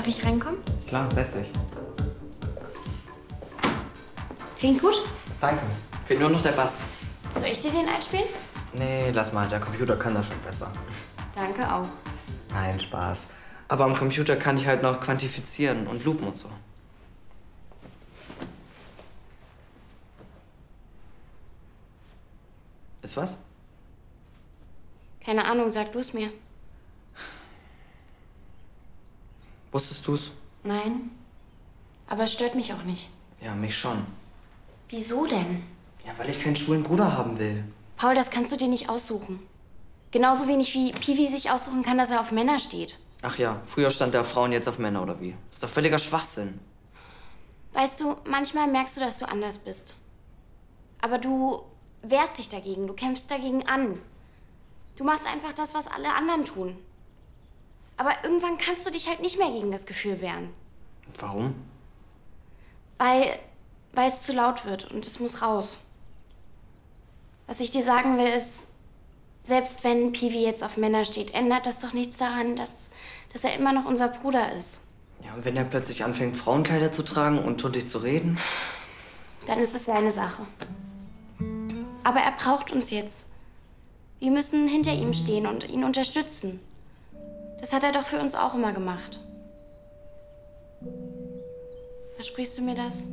Darf ich reinkommen? Klar, setz dich. Klingt gut. Danke. Fehlt nur noch der Bass. Soll ich dir den einspielen? Nee, lass mal. Der Computer kann das schon besser. Danke auch. Nein, Spaß. Aber am Computer kann ich halt noch quantifizieren und loopen und so. Ist was? Keine Ahnung, sag du es mir. Wusstest du's? Nein. Aber es stört mich auch nicht. Ja, mich schon. Wieso denn? Ja, weil ich keinen schwulen Bruder haben will. Paul, das kannst du dir nicht aussuchen. Genauso wenig wie Piwi sich aussuchen kann, dass er auf Männer steht. Ach ja, früher stand er auf Frauen, jetzt auf Männer, oder wie? Ist doch völliger Schwachsinn. Weißt du, manchmal merkst du, dass du anders bist. Aber du wehrst dich dagegen, du kämpfst dagegen an. Du machst einfach das, was alle anderen tun. Aber irgendwann kannst du dich halt nicht mehr gegen das Gefühl wehren. Warum? Weil es zu laut wird und es muss raus. Was ich dir sagen will, ist, selbst wenn Piwi jetzt auf Männer steht, ändert das doch nichts daran, dass er immer noch unser Bruder ist. Ja, und wenn er plötzlich anfängt, Frauenkleider zu tragen und tuntig zu reden? Dann ist es seine Sache. Aber er braucht uns jetzt. Wir müssen hinter ihm stehen und ihn unterstützen. Das hat er doch für uns auch immer gemacht. Versprichst du mir das?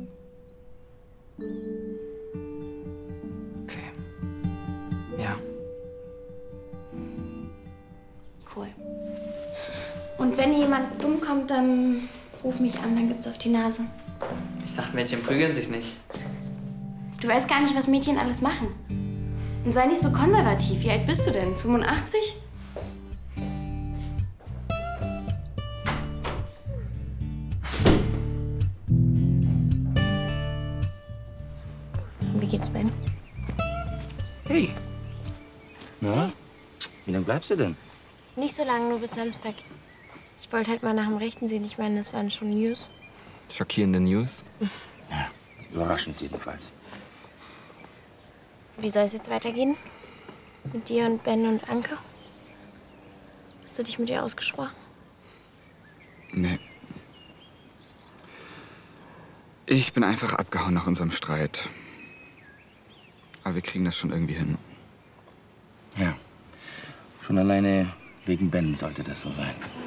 Okay. Ja. Cool. Und wenn jemand dumm kommt, dann ruf mich an, dann gibt's auf die Nase. Ich dachte, Mädchen prügeln sich nicht. Du weißt gar nicht, was Mädchen alles machen. Und sei nicht so konservativ. Wie alt bist du denn? 85? Wie geht's, Ben? Hey. Na? Wie lange bleibst du denn? Nicht so lange, nur bis Samstag. Ich wollte halt mal nach dem Rechten sehen. Ich meine, das waren schon News. Schockierende News. Ja, überraschend jedenfalls. Wie soll es jetzt weitergehen? Mit dir und Ben und Anke? Hast du dich mit ihr ausgesprochen? Nee. Ich bin einfach abgehauen nach unserem Streit. Aber wir kriegen das schon irgendwie hin. Ja. Schon alleine wegen Ben sollte das so sein.